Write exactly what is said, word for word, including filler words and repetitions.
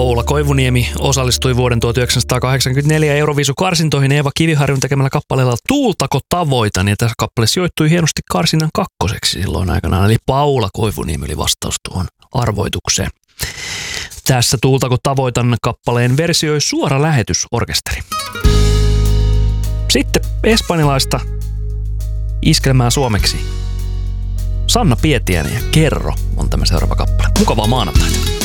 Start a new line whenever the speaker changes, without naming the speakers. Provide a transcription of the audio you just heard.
Paula Koivuniemi osallistui vuoden tuhatyhdeksänsataakahdeksankymmentäneljä Euroviisukarsintoihin Eeva Kiviharjun tekemällä kappaleella Tuultako tavoitan, ja tässä kappale sijoittui hienosti karsinnan kakkoseksi silloin aikanaan, eli Paula Koivuniemi oli vastaus tuohon arvoitukseen. Tässä Tuultako tavoitan -kappaleen versioi suora lähetysorkesteri. Sitten espanjalaista iskelmää suomeksi. Sanna Pietiäinen ja Kerro on tämä seuraava kappale. Mukavaa maanantaita.